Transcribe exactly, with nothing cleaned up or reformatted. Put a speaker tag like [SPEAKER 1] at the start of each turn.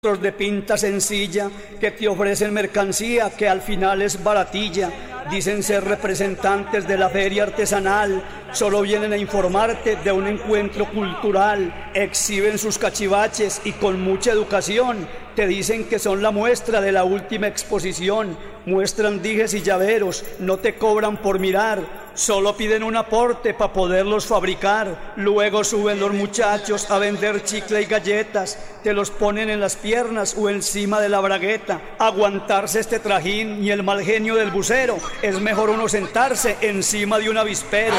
[SPEAKER 1] Otros de pinta sencilla que te ofrecen mercancía que al final es baratilla. Dicen ser representantes de la feria artesanal, solo vienen a informarte de un encuentro cultural. Exhiben sus cachivaches y con mucha educación te dicen que son la muestra de la última exposición. Muestran dijes y llaveros, no te cobran por mirar, solo piden un aporte para poderlos fabricar. Luego suben los muchachos a vender chicle y galletas, te los ponen en las piernas o encima de la bragueta. Aguantarse este trajín y el mal genio del bucero, es mejor uno sentarse encima de un avispero.